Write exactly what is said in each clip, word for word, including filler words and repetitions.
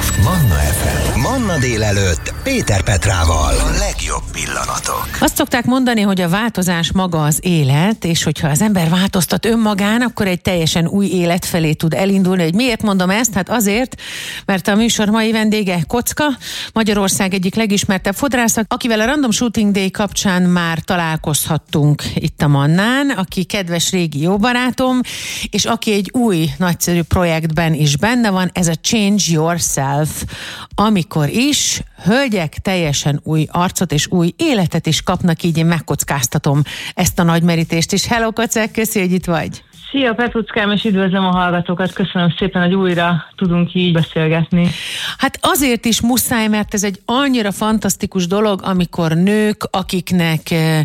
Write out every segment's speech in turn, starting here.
Manna ef em. Manna délelőtt Péter Petrával. A legjobb pillanatok. Azt szokták mondani, hogy a változás maga az élet, és hogyha az ember változtat önmagán, akkor egy teljesen új élet felé tud elindulni. Hogy miért mondom ezt? Hát azért, mert a műsor mai vendége Kocka, Magyarország egyik legismertebb fodrásza, akivel a Random Shooting Day kapcsán már találkozhattunk itt a Mannán, aki kedves régi jó barátom, és aki egy új nagyszerű projektben is benne van, ez a Change Yourself, amikor is hölgyek teljesen új arcot és új életet is kapnak, így én megkockáztatom ezt a nagymerítést is. Hello, Kocák, köszi, hogy itt vagy. Szia, Petruckám, és üdvözlöm a hallgatókat. Köszönöm szépen, hogy újra tudunk így beszélgetni. Hát azért is muszáj, mert ez egy annyira fantasztikus dolog, amikor nők, akiknek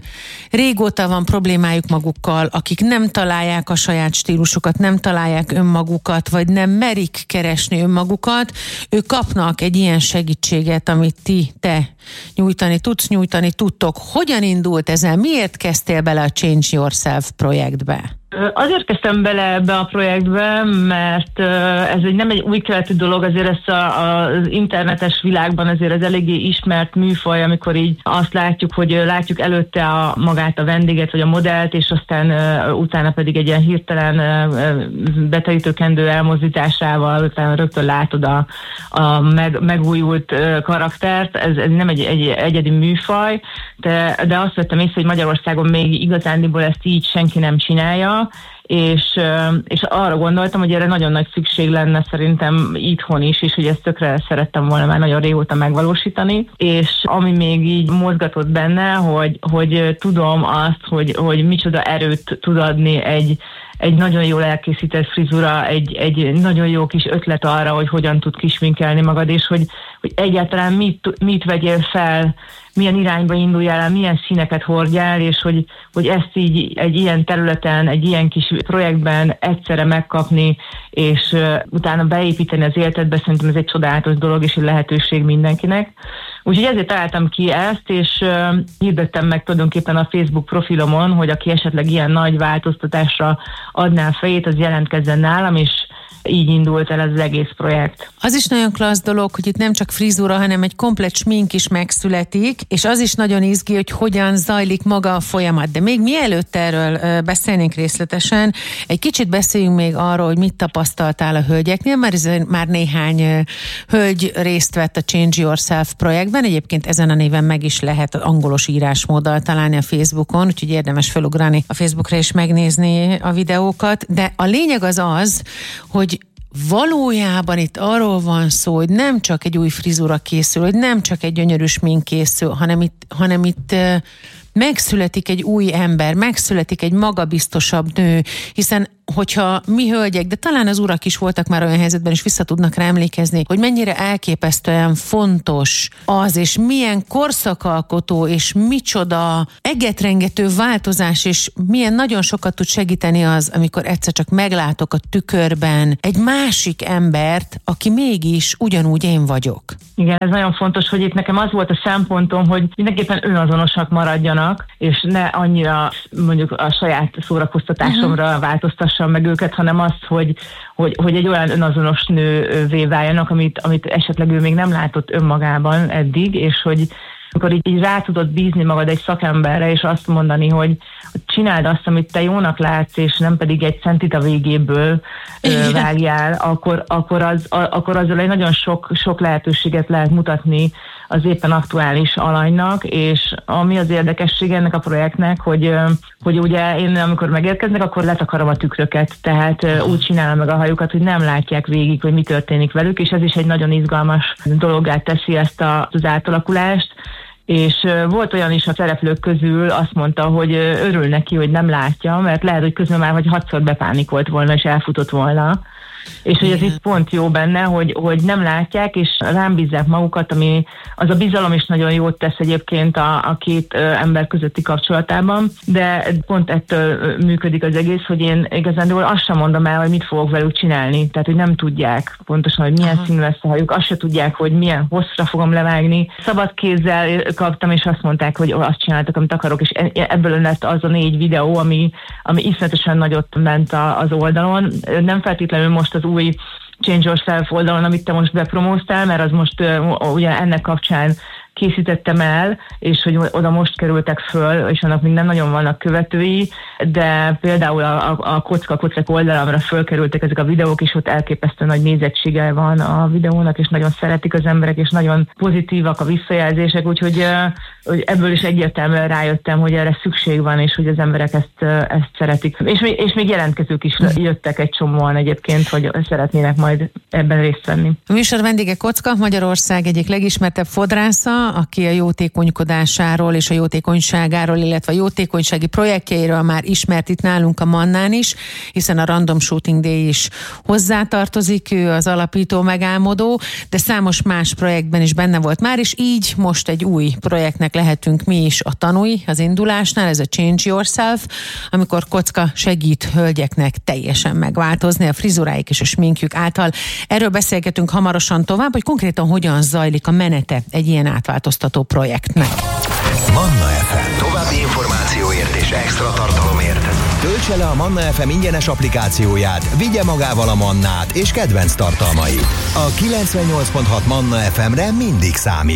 régóta van problémájuk magukkal, akik nem találják a saját stílusukat, nem találják önmagukat, vagy nem merik keresni önmagukat, ők kapnak egy ilyen segítséget, amit ti, te nyújtani tudsz, nyújtani tudtok. Hogyan indult ezzel? Miért kezdtél bele a Change Yourself projektbe? Azért kezdtem bele ebbe a projektbe, mert ez egy, nem egy új keletű dolog, azért ezt a, a, az internetes világban azért ez eléggé ismert műfaj, amikor így azt látjuk, hogy látjuk előtte a, magát a vendéget, vagy a modellt, és aztán uh, utána pedig egy ilyen hirtelen uh, beterítőkendő elmozdításával utána rögtön látod a, a meg, megújult uh, karaktert. Ez, ez nem egy, egy egyedi műfaj, de, de azt vettem észre, hogy Magyarországon még igazándiból ezt így senki nem csinálja, és, és arra gondoltam, hogy erre nagyon nagy szükség lenne szerintem itthon is, és hogy ezt tökre szerettem volna már nagyon régóta megvalósítani, és ami még így mozgatott benne, hogy, hogy tudom azt, hogy, hogy micsoda erőt tud adni egy, egy nagyon jól elkészített frizura, egy, egy nagyon jó kis ötlet arra, hogy hogyan tud kisminkelni magad, és hogy, hogy egyáltalán mit, mit vegyél fel, milyen irányba induljál el, milyen színeket hordjál, és hogy, hogy ezt így egy ilyen területen, egy ilyen kis projektben egyszerre megkapni, és uh, utána beépíteni az életedbe, szerintem ez egy csodálatos dolog, és egy lehetőség mindenkinek. Úgyhogy ezért találtam ki ezt, és uh, hirdettem meg tulajdonképpen a Facebook profilomon, hogy aki esetleg ilyen nagy változtatásra adná a fejét, az jelentkezzen nálam, és így indult el ez az egész projekt. Az is nagyon klassz dolog, hogy itt nem csak frizura, hanem egy komplett smink is megszületik, és az is nagyon izgi, hogy hogyan zajlik maga a folyamat. De még mielőtt erről beszélnénk részletesen, egy kicsit beszéljünk még arról, hogy mit tapasztaltál a hölgyeknél, mert már néhány hölgy részt vett a Change Yourself projektben, egyébként ezen a néven meg is lehet angolos írásmóddal találni a Facebookon, úgyhogy érdemes felugrani a Facebookra és megnézni a videókat, de a lényeg az az, hogy valójában itt arról van szó, hogy nem csak egy új frizura készül, hogy nem csak egy gyönyörű smink készül, hanem itt, hanem itt uh, megszületik egy új ember, megszületik egy magabiztosabb nő, hiszen hogyha mi hölgyek, de talán az urak is voltak már olyan helyzetben, és vissza tudnak rá emlékezni, hogy mennyire elképesztően fontos az, és milyen korszakalkotó, és micsoda egetrengető változás, és milyen nagyon sokat tud segíteni az, amikor egyszer csak meglátok a tükörben egy másik embert, aki mégis ugyanúgy én vagyok. Igen, ez nagyon fontos, hogy itt nekem az volt a szempontom, hogy mindenképpen önazonosak maradjanak, és ne annyira mondjuk a saját szórakoztatásomra uh-huh. változtassam meg őket, hanem azt, hogy, hogy, hogy egy olyan önazonos nővé váljanak, amit, amit esetleg ő még nem látott önmagában eddig, és hogy amikor így, így rá tudod bízni magad egy szakemberre, és azt mondani, hogy, hogy csináld azt, amit te jónak látsz, és nem pedig egy centit a végéből ö, vágjál, akkor, akkor, az, a, akkor azzal egy nagyon sok, sok lehetőséget lehet mutatni az éppen aktuális alanynak, és ami az érdekesség ennek a projektnek, hogy, hogy ugye én amikor megérkeznek, akkor letakarom a tükröket, tehát úgy csinálom meg a hajukat, hogy nem látják végig, hogy mi történik velük, és ez is egy nagyon izgalmas dologgá teszi ezt a, az átalakulást. És volt olyan is a szereplők közül, azt mondta, hogy örül neki, hogy nem látja, mert lehet, hogy közben már vagy hatszor bepánikolt volna, és elfutott volna. És hogy ez itt pont jó benne, hogy, hogy nem látják, és rám bízzák magukat, ami az a bizalom is nagyon jót tesz egyébként a, a két ember közötti kapcsolatában, de pont ettől működik az egész, hogy én igazán azt sem mondom el, hogy mit fogok velük csinálni, tehát hogy nem tudják pontosan, hogy milyen Aha. színű lesz a hajuk, azt se tudják, hogy milyen hosszra fogom levágni. Szabad kézzel kaptam, és azt mondták, hogy azt csináltak, amit akarok, és ebből lett az a négy videó, ami, ami iszonyatosan nagyot ment az oldalon. Nem feltétlenül most az új Change Yourself oldalon, amit te most bepromóztál, mert az most uh, ugye ennek kapcsán készítettem el, és hogy oda most kerültek föl, és annak minden nagyon vannak követői, de például a, a, a Kocka Kocek oldalamra fölkerültek ezek a videók, és ott elképesztő nagy nézettsége van a videónak, és nagyon szeretik az emberek, és nagyon pozitívak a visszajelzések, úgyhogy hogy ebből is egyértelműen rájöttem, hogy erre szükség van, és hogy az emberek ezt, ezt szeretik. És, és még jelentkezők is jöttek egy csomóan egyébként, hogy szeretnének majd ebben részt venni. A műsor vendége Kocka, Magyarország egyik legismertebb fodrásza, aki a jótékonykodásáról és a jótékonyságáról, illetve a jótékonysági projektjeiről már ismert itt nálunk a Mannán is, hiszen a Random Shooting Day is hozzátartozik, ő az alapító megálmodó, de számos más projektben is benne volt már, és így most egy új projektnek lehetünk mi is a tanúi az indulásnál, ez a Change Yourself, amikor Kocka segít hölgyeknek teljesen megváltozni a frizuráik és a sminkjük által. Erről beszélgetünk hamarosan tovább, hogy konkrétan hogyan zajlik a menete egy ilyen átváltoztató projektnek. Manna ef em. További információért és extra tartalomért töltse le a Manna ef em ingyenes applikációját, vigye magával a Mannát és kedvenc tartalmait. A kilencvennyolc pont hat Manna ef emre mindig számít.